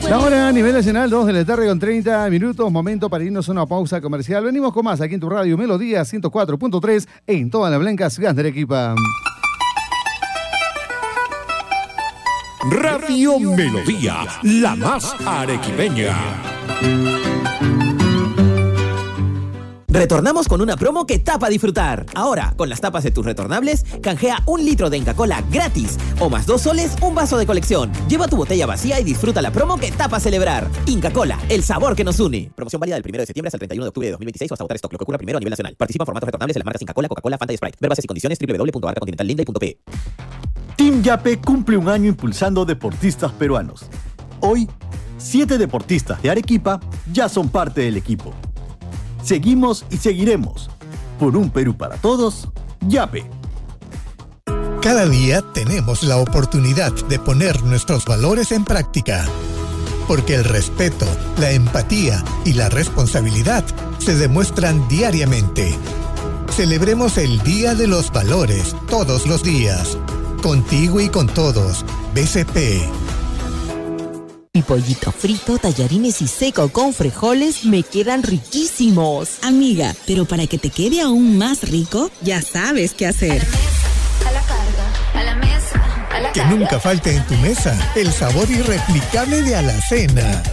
La hora a nivel nacional, 2 de la tarde con 30 minutos. Momento para irnos a una pausa comercial. Venimos con más aquí en tu radio Melodía 104.3 en toda la blanca ciudad de Arequipa. Radio Melodía, la más arequipeña. Retornamos con una promo que tapa disfrutar. Ahora, con las tapas de tus retornables, canjea 1 litro de Inca Kola gratis. O más 2 soles, un vaso de colección. Lleva tu botella vacía y disfruta la promo que tapa celebrar. Inca Kola, el sabor que nos une. Promoción válida del 1 de septiembre hasta el 31 de octubre de 2026 o hasta agotar stock, lo que ocurra primero a nivel nacional. Participa en formatos retornables en las marcas Inca Kola, Coca-Cola, Fanta y Sprite. Ver bases y condiciones www.arcacontinentallinday.pe. Team Yape cumple un año impulsando deportistas peruanos. Hoy, 7 deportistas de Arequipa ya son parte del equipo. Seguimos y seguiremos. Por un Perú para todos, Yape. Cada día tenemos la oportunidad de poner nuestros valores en práctica. Porque el respeto, la empatía y la responsabilidad se demuestran diariamente. Celebremos el Día de los Valores todos los días. Contigo y con todos. BCP. Mi pollito frito, tallarines y seco con frijoles me quedan riquísimos. Amiga, pero para que te quede aún más rico, ya sabes qué hacer. A la carga, a la mesa, a la Que carga. nunca falte en tu mesa el sabor irreplicable de Alacena.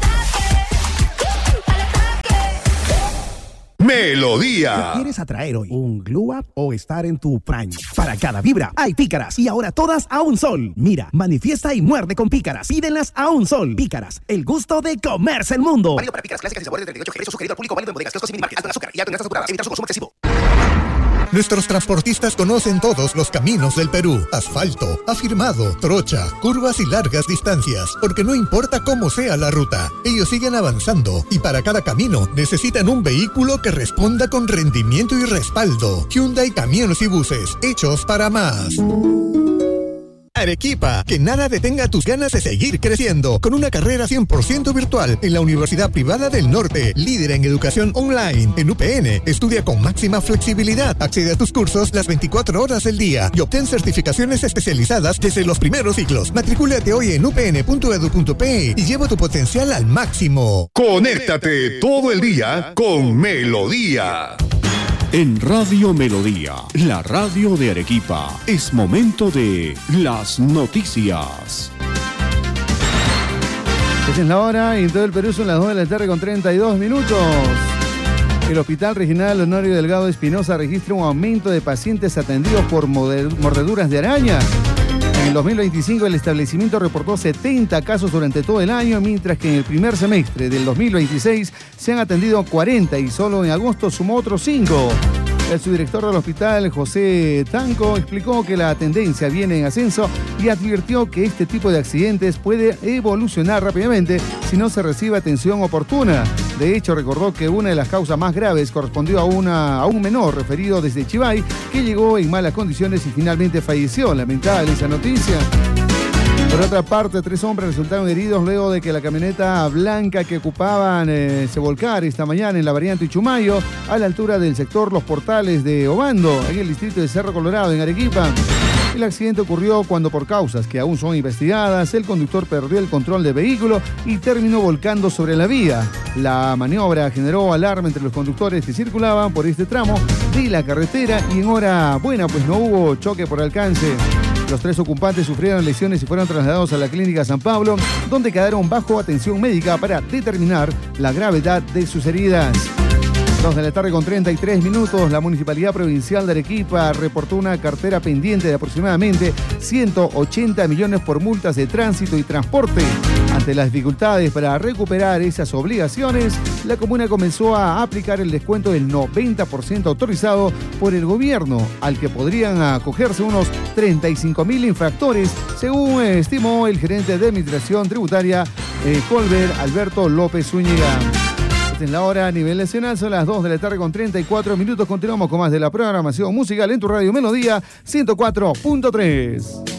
Melodía. ¿Qué quieres atraer hoy? ¿Un glow up o estar en tu prime? Para cada vibra hay pícaras y ahora todas a un sol. Mira, manifiesta y muerde con pícaras. Pídenlas a un sol. Pícaras, el gusto de comerse el mundo. Válido para pícaras clásicas y sabores de 38 G. Sugerido al público, válido en bodegas, kioscos y minimarket. Alto en azúcar y alto en grasas saturadas. Evitar su consumo excesivo. Nuestros transportistas conocen todos los caminos del Perú. Asfalto, afirmado, trocha, curvas y largas distancias. Porque no importa cómo sea la ruta, ellos siguen avanzando. Y para cada camino necesitan un vehículo que responda con rendimiento y respaldo. Hyundai Camiones y Buses, hechos para más. Arequipa, que nada detenga tus ganas de seguir creciendo con una carrera 100% virtual en la Universidad Privada del Norte, líder en educación online. En UPN, estudia con máxima flexibilidad, accede a tus cursos las 24 horas del día y obtén certificaciones especializadas desde los primeros ciclos. Matricúlate hoy en upn.edu.pe y lleva tu potencial al máximo. Conéctate todo el día con Melodía. En Radio Melodía, la radio de Arequipa, es momento de las noticias. Esa es la hora y en todo el Perú son las 2 de la tarde con 32 minutos. El Hospital Regional Honorio Delgado Espinosa registra un aumento de pacientes atendidos por mordeduras de araña. En el 2025 el establecimiento reportó 70 casos durante todo el año, mientras que en el primer semestre del 2026 se han atendido 40 y solo en agosto sumó otros 5. El subdirector del hospital, José Tanco, explicó que la tendencia viene en ascenso y advirtió que este tipo de accidentes puede evolucionar rápidamente si no se recibe atención oportuna. De hecho, recordó que una de las causas más graves correspondió a un menor referido desde Chivay que llegó en malas condiciones y finalmente falleció. Lamentable esa noticia. Por otra parte, 3 hombres resultaron heridos luego de que la camioneta blanca que ocupaban se volcara esta mañana en la variante Chumayo, a la altura del sector Los Portales de Obando, en el distrito de Cerro Colorado, en Arequipa. El accidente ocurrió cuando, por causas que aún son investigadas, el conductor perdió el control del vehículo y terminó volcando sobre la vía. La maniobra generó alarma entre los conductores que circulaban por este tramo de la carretera y en hora buena, pues no hubo choque por alcance. Los 3 ocupantes sufrieron lesiones y fueron trasladados a la clínica San Pablo, donde quedaron bajo atención médica para determinar la gravedad de sus heridas. 2 de la tarde con 33 minutos, la Municipalidad Provincial de Arequipa reportó una cartera pendiente de aproximadamente 180 millones por multas de tránsito y transporte. Ante las dificultades para recuperar esas obligaciones, la comuna comenzó a aplicar el descuento del 90% autorizado por el gobierno, al que podrían acogerse unos 35.000 infractores, según estimó el gerente de Administración Tributaria, Colbert Alberto López Zúñiga. En la hora a nivel nacional son las 2 de la tarde con 34 minutos. Continuamos con más de la programación musical en tu radio Melodía 104.3.